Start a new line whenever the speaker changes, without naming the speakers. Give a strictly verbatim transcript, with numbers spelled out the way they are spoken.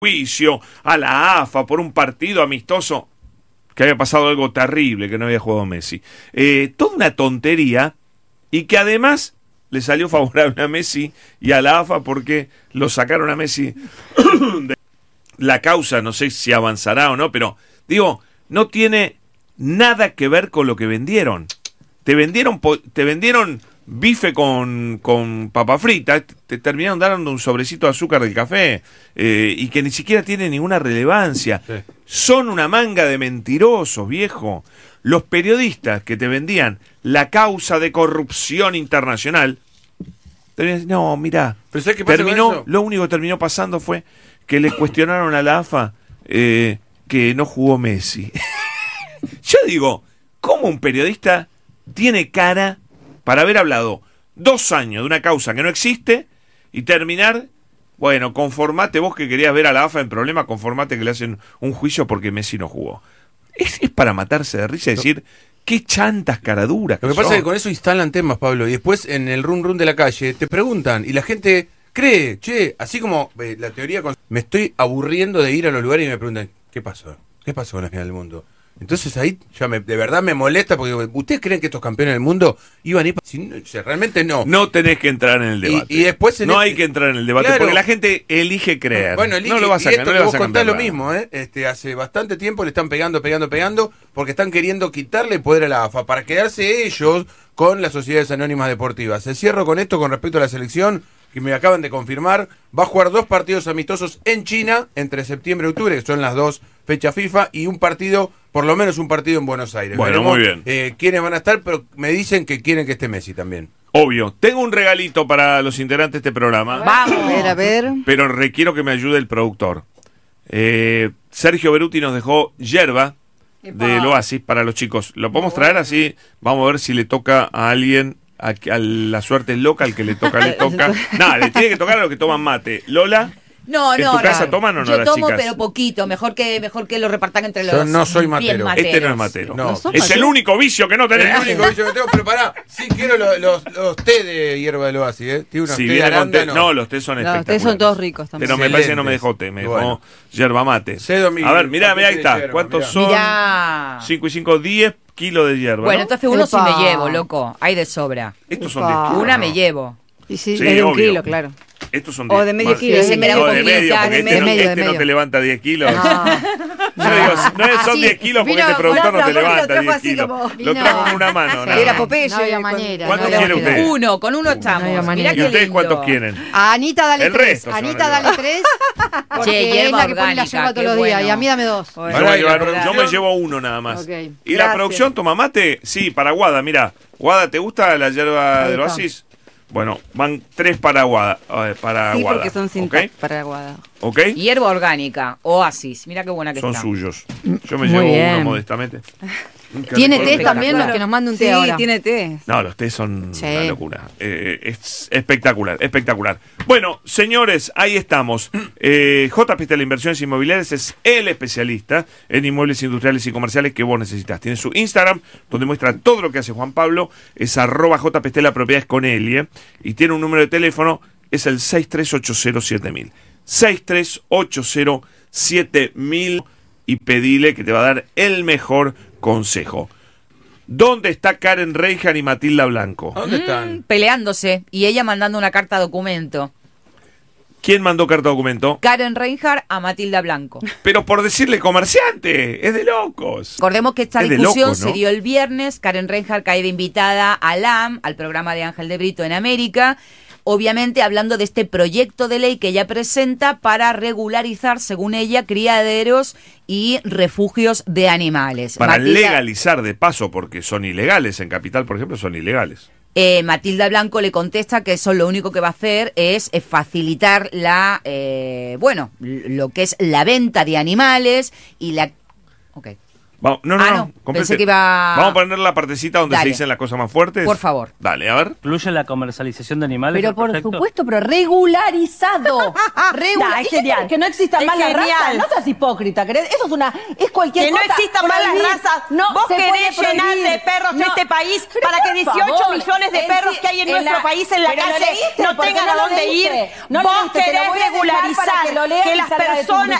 juicio a la A F A por un partido amistoso que había pasado algo terrible, que no había jugado Messi. Eh, toda una tontería, y que además le salió favorable a Messi y a la A F A porque lo sacaron a Messi de la causa. No sé si avanzará o no, pero digo, no tiene nada que ver con lo que vendieron. Te vendieron, te vendieron bife con, con papa frita, te terminaron dando un sobrecito de azúcar del café, eh, y que ni siquiera tiene ninguna relevancia. Sí. Son una manga de mentirosos, viejo. Los periodistas que te vendían la causa de corrupción internacional, te no, mirá, terminó, lo único que terminó pasando fue que le cuestionaron a la A F A eh, que no jugó Messi. Yo digo, ¿cómo un periodista tiene cara para haber hablado dos años de una causa que no existe y terminar, bueno, conformate vos que querías ver a la A F A en problema, conformate que le hacen un juicio porque Messi no jugó? Es, es para matarse de risa y decir, qué chantas caraduras.
Lo que, que pasa son. Es que con eso instalan temas, Pablo, y después en el run run de la calle te preguntan y la gente cree, che, así como eh, la teoría, con... me estoy aburriendo de ir a los lugares y me preguntan, ¿qué pasó? ¿Qué pasó con la final del mundo? Entonces ahí ya me, de verdad me molesta porque ¿ustedes creen que estos campeones del mundo iban a ir? Si, si realmente no.
No tenés que entrar en el debate.
Y, y después en
no
el...
hay que entrar en el debate, claro, porque la gente elige creer.
Bueno, elige,
no lo vas a,
y esto
no
que
le
vos
vas a
contás lo
nada.
mismo, ¿eh? Este, hace bastante tiempo le están pegando, pegando, pegando porque están queriendo quitarle poder a la A F A para quedarse ellos con las sociedades anónimas deportivas. Se cierro con esto con respecto a la selección que me acaban de confirmar. Va a jugar dos partidos amistosos en China entre septiembre y octubre, que son las dos fechas FIFA, y un partido, por lo menos un partido en Buenos Aires.
Bueno,
veremos,
muy bien.
Eh, quiénes van a estar, pero me dicen que quieren que esté Messi también.
Obvio. Tengo un regalito para los integrantes de este programa.
Vamos. A ver, a ver.
Pero requiero que me ayude el productor. Eh, Sergio Beruti nos dejó yerba del Oasis para los chicos. ¿Lo podemos traer así? Vamos a ver si le toca a alguien. A, a la suerte es loca, al que le toca, le toca. Nada, le tiene que tocar a los que toman mate. Lola.
No,
¿En
no,
tu casa
no.
toman o no
Yo
las
tomo,
chicas?
pero poquito. Mejor que mejor que lo repartan entre los.
Yo no soy matero.
Este no es matero.
No.
No es el único vicio que no tenés.
El único vicio que tengo, pero pará, sí quiero los, los, los té de hierba del Oasis, ¿eh? Tiene unos
si
té de arándano.
No, los té son
no,
espectaculares.
Los té son todos ricos también.
Pero me parece que no me dejó té, me dejó
bueno.
yerba mate.
Cedo mi
a ver, mirá, mirá, ahí está.
Yerba,
¿Cuántos
mirá.
son?
Mirá.
cinco y cinco, diez kilos de hierba.
Bueno,
¿no?
entonces uno Epa. sí me llevo, loco. Hay de sobra.
Estos son
Epa.
diez kilos.
Una
¿no?
me llevo.
Y sí,
Sí,
es de un
obvio.
kilo, claro.
Estos son
O
diez.
de medio
Más-
kilo.
Ese me da
No,
un
de medio,
poquito,
porque
de
este,
medio,
no,
de
este no
medio.
te levanta diez kilos.
Ah.
Yo digo, no es- son
Así,
diez kilos porque
vino
este productor
con
no te
otra,
levanta
lo trajo
diez
así
kilos.
como-
Lo
Vino-
trajo con una mano. nada
Era
más.
Popeye. No había con- manera.
¿Cuánto
no había
quiere
manera.
usted?
Uno, con uno
No
estamos.
había manera.
Mirá
¿Y
qué
ustedes
lindo.
cuántos quieren?
A Anita dale
El
tres.
resto se van a
Anita
llevar.
dale tres. Porque
Che,
es
hierba
la que pone la
orgánica,
yerba todos
qué
los días.
bueno.
Y a mí dame dos.
Yo, me
Pará, y la
llevar-
producción.
yo me llevo uno nada más.
Ok.
¿Y la
Gracias.
producción toma mate? Sí, para Guada, mira. Guada, ¿te gusta la yerba
Ahí
del
está.
Oasis? Bueno, van tres para Guada. eh, para
Sí,
Guada.
porque son sin
¿Ok?
tac para Aguada.
¿Ok?
Hierba orgánica, Oasis. Mira qué buena que
Son
está.
suyos. Yo me
Muy
llevo
bien.
uno modestamente.
¿Tiene
Qué
té
rico.
también? Los que nos manda un té
Sí,
ahora.
tiene té.
No, los té son
Sí.
una locura. Eh, es espectacular, espectacular. Bueno, señores, ahí estamos. Eh, J P Stella Inversiones Inmobiliarias es el especialista en inmuebles industriales y comerciales que vos necesitas. Tiene su Instagram, donde muestra todo lo que hace Juan Pablo. Es arroba J P Stella Propiedades con Elie. Y tiene un número de teléfono, es el seis tres ocho cero siete mil. seis tres ocho cero siete mil. Y pedile que te va a dar el mejor consejo. ¿Dónde está Karen Reijan y Matilda Blanco?
¿Dónde
Mm,
están?
peleándose y ella mandando una carta documento.
¿Quién mandó carta documento?
Karen Reinhardt a Matilda Blanco.
Pero por decirle comerciante, es de locos.
Recordemos que esta
Es de
discusión
locos, ¿no?
se dio el viernes. Karen Reinhardt cae de invitada a L A M, al programa de Ángel de Brito en América. Obviamente hablando de este proyecto de ley que ella presenta para regularizar, según ella, criaderos y refugios de animales.
Para
Matilda,
legalizar de paso, porque son ilegales. En Capital, por ejemplo, son ilegales.
eh, Matilda Blanco le contesta que eso lo único que va a hacer es eh, facilitar la, eh, bueno, lo que es la venta de animales y la... Ok.
Vamos, no, no,
Ah,
no.
no,
complete.
pensé que iba-
Vamos a poner la partecita donde
Dale.
se dicen las cosas más fuertes.
Por favor.
Dale, a ver.
¿Incluye la comercialización de animales?
Pero
el
por
proyecto?
supuesto, pero regularizado. Regula-
Nah, es
¿Y qué
genial.
querés, que no existan
Es
más las
genial.
razas. No seas hipócrita, ¿querés? Eso es una. Es cualquier
Que no
cosa.
existan más las
Prohibir.
razas.
No
Vos
se puede
querés llenar
prohibir.
de perros
No.
este país
Pero
para que
por
dieciocho
favor,
millones de
en
perros
sí-
que hay en,
en
nuestro
la-
país en la
pero lo
calle
leíste,
no
porque
tengan
no
a
lo
dónde
leíste.
ir.
No lo
Vos
leíste, te lo
querés
voy a dejar para
regularizar
que lo leas y
que las
salga de tu
personas,